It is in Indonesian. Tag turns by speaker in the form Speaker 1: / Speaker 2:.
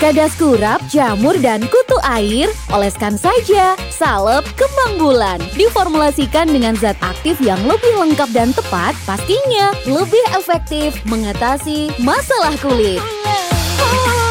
Speaker 1: Kadas Kurap, jamur, dan kutu air, oleskan saja. Salep kembang bulan diformulasikan dengan zat aktif yang lebih lengkap dan tepat, pastinya lebih efektif mengatasi masalah kulit.